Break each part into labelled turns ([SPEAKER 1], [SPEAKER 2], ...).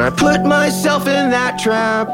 [SPEAKER 1] I put myself in that trap,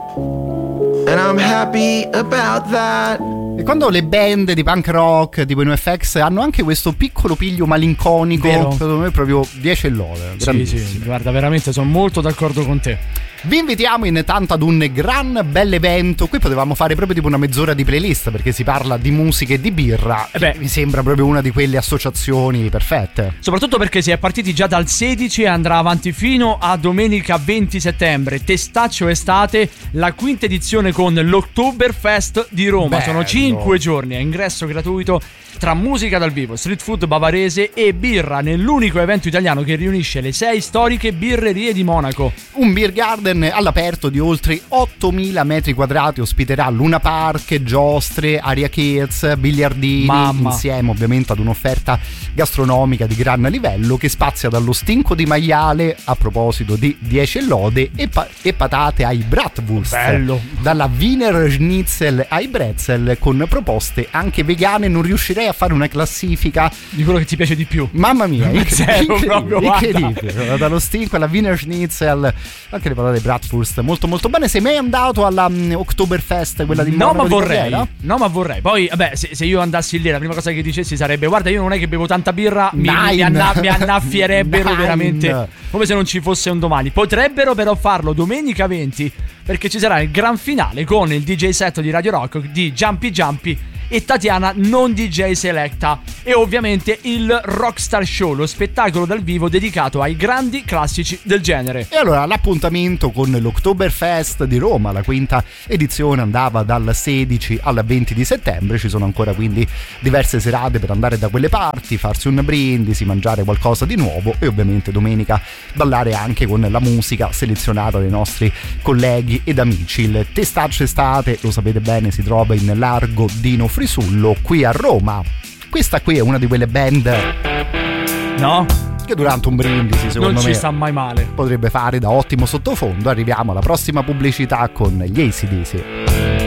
[SPEAKER 1] and I'm happy about that.
[SPEAKER 2] E quando le band di punk rock tipo i NoFX hanno anche questo piccolo piglio malinconico,
[SPEAKER 3] vero,
[SPEAKER 2] secondo me proprio 10 e lode.
[SPEAKER 3] Sì, guarda, veramente sono molto d'accordo con te.
[SPEAKER 2] Vi invitiamo intanto ad un gran bel evento. Qui potevamo fare proprio tipo una mezz'ora di playlist, perché si parla di musica e di birra. Mi sembra proprio una di quelle associazioni perfette.
[SPEAKER 3] Soprattutto perché si è partiti già dal 16 e andrà avanti fino a domenica 20 settembre. Testaccio estate, la quinta edizione con l'Oktoberfest di Roma.
[SPEAKER 2] Bello.
[SPEAKER 3] Sono 5 giorni a ingresso gratuito, tra musica dal vivo, street food bavarese e birra, nell'unico evento italiano che riunisce le 6 storiche birrerie di Monaco.
[SPEAKER 2] Un beer garden all'aperto di oltre 8.000 metri quadrati ospiterà Luna Park, giostre, aria kids, biliardini, insieme ovviamente ad un'offerta gastronomica di gran livello che spazia dallo stinco di maiale, a proposito di 10 lode, e patate ai bratwurst.
[SPEAKER 3] Bello.
[SPEAKER 2] Dalla Wiener Schnitzel ai pretzel, con proposte anche vegane. Non riuscirei a fare una classifica
[SPEAKER 3] di quello che ti piace di più.
[SPEAKER 2] Mamma mia,
[SPEAKER 3] incredibile.
[SPEAKER 2] Dallo stinco alla Wiener Schnitzel, anche le patate bratwurst molto molto bene. Sei mai andato alla Oktoberfest, quella di Monaco?
[SPEAKER 3] No, ma vorrei. Poi vabbè, se io andassi lì, la prima cosa che dicessi sarebbe: guarda, io non è che bevo tanta birra, mi annaffierebbero veramente come se non ci fosse un domani. Potrebbero però farlo domenica 20, perché ci sarà il gran finale con il DJ set di Radio Rock di Jumpy Jumpy e Tatiana non DJ Selecta, e ovviamente il Rockstar Show, lo spettacolo dal vivo dedicato ai grandi classici del genere.
[SPEAKER 2] E allora l'appuntamento con l'Oktoberfest di Roma, la quinta edizione, andava dal 16 al 20 di settembre. Ci sono ancora quindi diverse serate per andare da quelle parti, farsi un brindisi, mangiare qualcosa di nuovo e ovviamente domenica ballare anche con la musica selezionata dai nostri colleghi ed amici. Il Testaccio estate, lo sapete bene, si trova in largo Dino Frisullo qui a Roma. Questa qui è una di quelle band,
[SPEAKER 3] no?
[SPEAKER 2] Che durante un brindisi, secondo me,
[SPEAKER 3] non ci sta mai male,
[SPEAKER 2] potrebbe fare da ottimo sottofondo. Arriviamo alla prossima pubblicità con gli AC/DC.